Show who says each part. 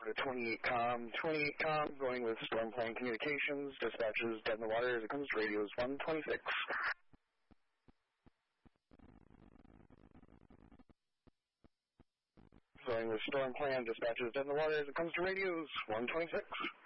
Speaker 1: 28 com, going with Storm Plan Communications. Dispatches dead in the water as it comes to radios 126. Going with Storm Plan, dispatches dead in the water as it comes to radios 126.